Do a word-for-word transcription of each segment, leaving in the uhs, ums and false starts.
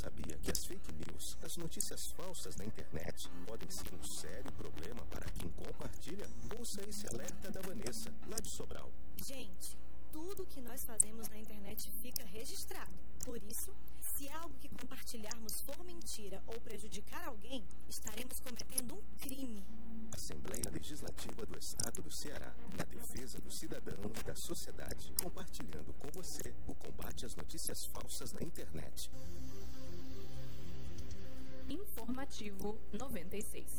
sabia que as fake news, as notícias falsas na internet, podem ser um sério problema para quem compartilha? Ouça esse alerta da Vanessa, lá de Sobral. Gente, tudo que nós fazemos na internet fica registrado. Por isso, se algo que compartilharmos for mentira ou prejudicar alguém, estaremos cometendo um crime. Assembleia Legislativa do Estado do Ceará, na defesa do cidadão e da sociedade, compartilhando com você o combate às notícias falsas na internet. Informativo noventa e seis.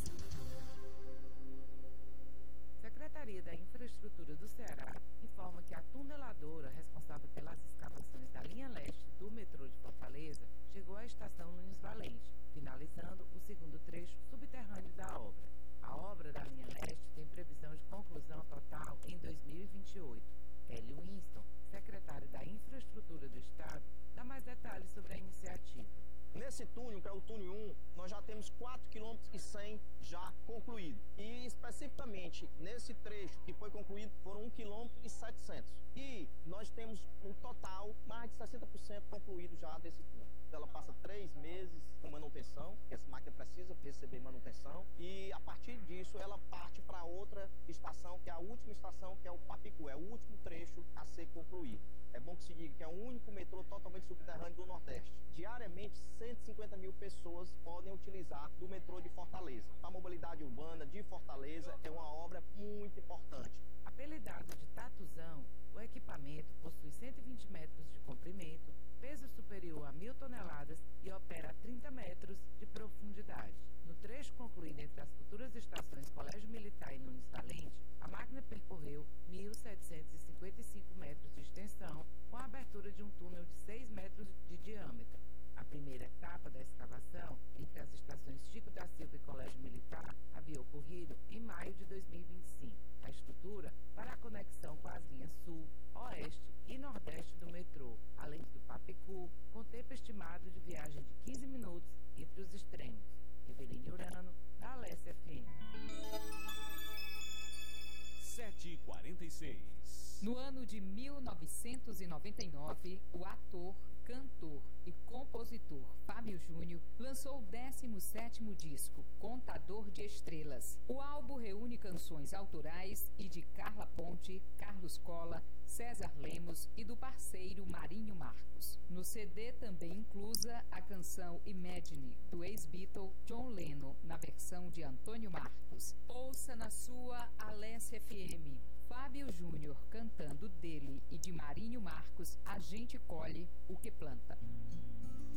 Secretaria da Infraestrutura do Ceará informa que a tuneladora responsável pelas escavações da linha leste do metrô de Fortaleza chegou à estação Nunes Valente, finalizando o segundo trecho subterrâneo da obra. A obra da linha leste tem previsão de conclusão total em dois mil e vinte e oito. Hélio Winston, secretário da Infraestrutura do Estado, dá mais detalhes sobre a iniciativa. Nesse túnel, que é o túnel um, nós já temos quatro quilômetros e cem já concluído. E especificamente nesse trecho que foi concluído foram um quilômetro e setecentos. E nós temos um total mais de sessenta por cento concluído já desse túnel. Ela passa três meses com manutenção, que essa máquina precisa receber manutenção. E a partir disso ela parte para outra estação, que é a última estação, que é o Papicu. É o último trecho a ser concluído. É bom que se diga que é o único metrô totalmente subterrâneo do Nordeste. Diariamente, cento e cinquenta mil pessoas podem utilizar do metrô de Fortaleza. A mobilidade urbana de Fortaleza é uma obra muito importante. Apelidado de Tatuzão, o equipamento possui cento e vinte metros de comprimento, peso superior a mil toneladas e opera a trinta metros de profundidade. No trecho concluído entre as futuras estações Colégio Militar e Nunes Valente, a máquina percorreu mil setecentos e cinquenta e cinco metros de extensão, com a abertura de um túnel de seis metros de diâmetro. A primeira etapa da escavação, entre as estações Chico da Silva e Colégio Militar, havia ocorrido em maio de dois mil e vinte e cinco. A estrutura para a conexão com as linhas Sul, Oeste e Nordeste do metrô, além do Papicu, com tempo estimado de viagem de quinze minutos entre os extremos. Eveline Urano, da Alessia F M. sete e quarenta e seis. No ano de mil novecentos e noventa e nove, o ator, cantor e compositor Fábio Júnior lançou o décimo sétimo disco, Contador de Estrelas. O álbum reúne canções autorais e de Carla Ponte, Carlos Cola, César Lemos e do parceiro Marinho Marcos. No C D também inclusa a canção Imagine, do ex-Beatle John Lennon, na versão de Antônio Marcos. Ouça na sua Alessia F M. Fábio Júnior cantando dele e de Marinho Marcos, A Gente Colhe o que Planta.